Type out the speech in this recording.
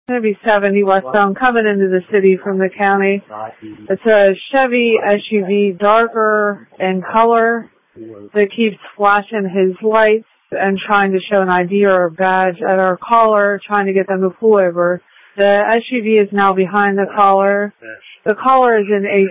Going to be 70 westbound coming into the city from the county. It's a Chevy SUV, darker in color, that keeps flashing his lights and trying to show an ID or a badge at our caller, trying to get them to pull over. The SUV is now behind the caller. The caller is in a